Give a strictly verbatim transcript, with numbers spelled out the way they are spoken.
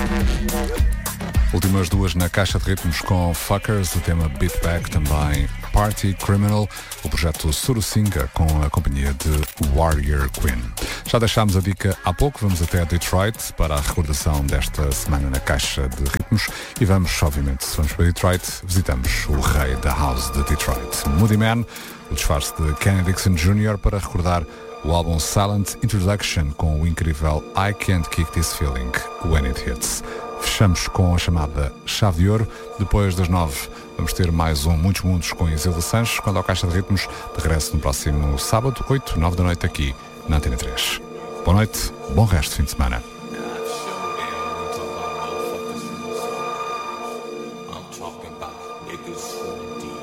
Últimas duas na caixa de ritmos com Fuckers, o tema Beat Back, também Party Criminal, o projeto Suru Singer com a companhia de Warrior Queen. Já deixámos a dica há pouco, vamos até Detroit para a recordação desta semana na caixa de ritmos e vamos, obviamente, se vamos para Detroit, visitamos o rei da house de Detroit, Moody Man, o disfarce de Kenny Dixon júnior para recordar o álbum Silent Introduction com o incrível I Can't Kick This Feeling When It Hits. Fechamos com a chamada Chave de Ouro. Depois das nove vamos ter mais um Muitos Mundos com Isilda Sanches, quando ao Caixa de Ritmos de regresso no próximo sábado, oito, nove da noite aqui na Antena três. Boa noite, bom resto de fim de semana.